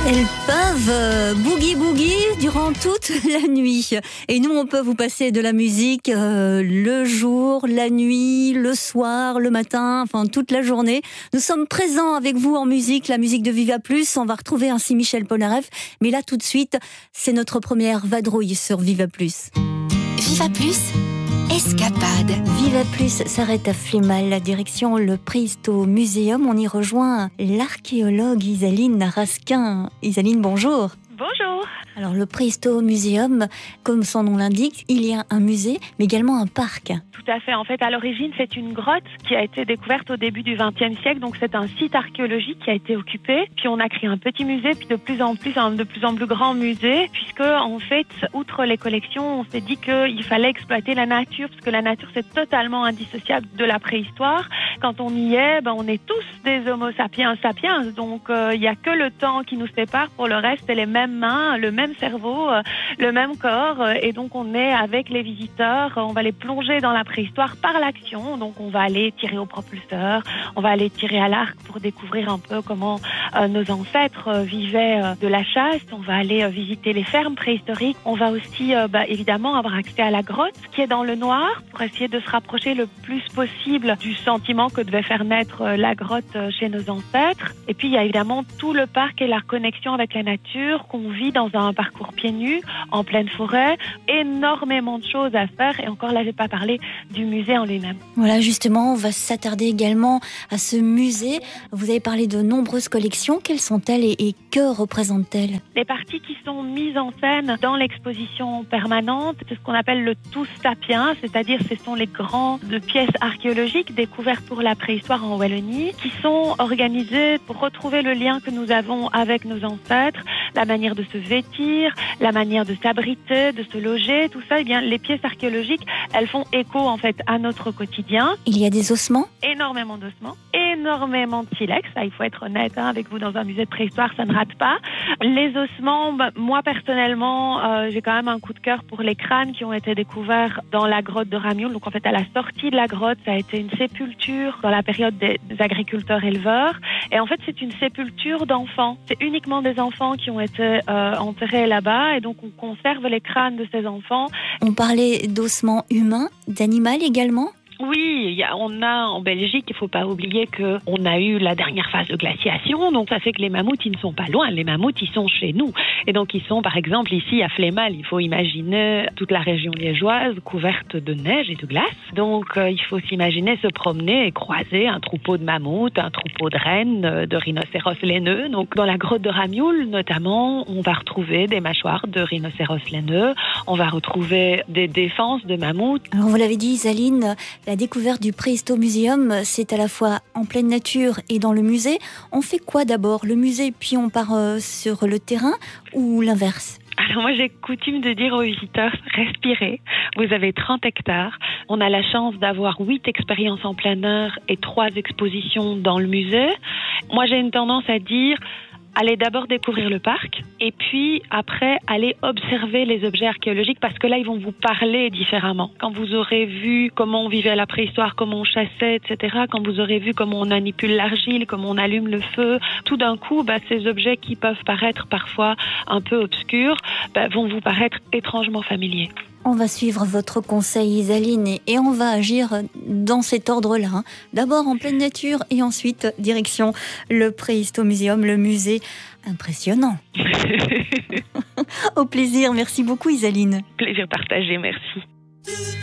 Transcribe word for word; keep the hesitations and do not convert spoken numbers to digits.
Elles peuvent euh, boogie boogie durant toute la nuit. Et nous, on peut vous passer de la musique euh, le jour, la nuit, le soir, le matin, enfin toute la journée. Nous sommes présents avec vous en musique, la musique de Viva Plus. On va retrouver ainsi Michel Polnareff. Mais là, tout de suite, c'est notre première vadrouille sur Viva Plus. Viva Plus, escapade. Viva Plus s'arrête à Flémal, la direction le Préhisto Museum. On y rejoint l'archéologue Isaline Raskin. Isaline, bonjour. Bonjour. Alors le Préhisto Museum, comme son nom l'indique, il y a un musée, mais également un parc. Tout à fait. En fait, à l'origine, c'est une grotte qui a été découverte au début du vingtième siècle. Donc, c'est un site archéologique qui a été occupé. Puis, on a créé un petit musée, puis de plus en plus, un de plus en plus grand musée. Puisque, en fait, outre les collections, on s'est dit qu'il fallait exploiter la nature, parce que la nature, c'est totalement indissociable de la préhistoire. Quand on y est, ben, on est tous des Homo sapiens sapiens. Donc, il euh, n'y a que le temps qui nous sépare. Pour le reste, c'est les mêmes mains, le même cerveau, euh, le même corps. Euh, et donc, on est avec les visiteurs. On va les plonger dans la préhistoire par l'action. Donc, on va aller tirer au propulseur, on va aller tirer à l'arc pour découvrir un peu comment euh, nos ancêtres euh, vivaient euh, de la chasse. On va aller euh, visiter les fermes préhistoriques. On va aussi, euh, bah, évidemment, avoir accès à la grotte qui est dans le noir pour essayer de se rapprocher le plus possible du sentiment que devait faire naître euh, la grotte euh, chez nos ancêtres. Et puis, il y a évidemment tout le parc et la connexion avec la nature qu'on vit dans un parcours pieds nus, en pleine forêt. Énormément de choses à faire. Et encore là, j'ai pas parlé du musée en lui-même. Voilà, justement, on va s'attarder également à ce musée. Vous avez parlé de nombreuses collections. Quelles sont-elles et, et que représentent-elles? Les parties qui sont mises en scène dans l'exposition permanente, c'est ce qu'on appelle le tous sapiens, c'est-à-dire ce sont les grandes pièces archéologiques découvertes pour la préhistoire en Wallonie, qui sont organisées pour retrouver le lien que nous avons avec nos ancêtres, la manière de se vêtir, la manière de s'abriter, de se loger, tout ça. Eh bien, les pièces archéologiques, elles font écho en fait à notre quotidien. Il y a des ossements? Énormément d'ossements, énormément de silex. Ça, il faut être honnête hein, avec vous, dans un musée de préhistoire, ça ne rate pas. Les ossements, bah, moi personnellement, euh, j'ai quand même un coup de cœur pour les crânes qui ont été découverts dans la grotte de Ramioul. Donc en fait, à la sortie de la grotte, ça a été une sépulture dans la période des, des agriculteurs-éleveurs. Et en fait, c'est une sépulture d'enfants. C'est uniquement des enfants qui ont été euh, enterrés là-bas. Et donc, on conserve les crânes de ces enfants. On parlait d'ossements humains, d'animal également? Oui, il y a, on a en Belgique, il ne faut pas oublier qu'on a eu la dernière phase de glaciation, donc ça fait que les mammouths, ils ne sont pas loin, les mammouths, ils sont chez nous. Et donc, ils sont, par exemple, ici à Flémal, il faut imaginer toute la région liégeoise couverte de neige et de glace. Donc, euh, il faut s'imaginer se promener et croiser un troupeau de mammouths, un troupeau de rennes, de rhinocéros laineux. Donc, dans la grotte de Ramioul, notamment, on va retrouver des mâchoires de rhinocéros laineux, on va retrouver des défenses de mammouths. Alors, vous l'avez dit, Isaline, la découverte du Préhisto Museum, c'est à la fois en pleine nature et dans le musée. On fait quoi d'abord? Le musée, puis on part euh, sur le terrain, ou l'inverse? Alors moi, j'ai coutume de dire aux visiteurs, respirez. Vous avez trente hectares. On a la chance d'avoir huit expériences en plein air et trois expositions dans le musée. Moi, j'ai une tendance à dire, allez d'abord découvrir le parc et puis après allez observer les objets archéologiques parce que là ils vont vous parler différemment. Quand vous aurez vu comment on vivait à la préhistoire, comment on chassait, et cetera. Quand vous aurez vu comment on manipule l'argile, comment on allume le feu, tout d'un coup, bah, ces objets qui peuvent paraître parfois un peu obscurs bah, vont vous paraître étrangement familiers. On va suivre votre conseil, Isaline, et, et on va agir dans cet ordre-là. Hein. D'abord en pleine nature et ensuite direction le Préhisto Museum, le musée. Impressionnant. Au plaisir. Merci beaucoup, Isaline. Plaisir partagé, merci.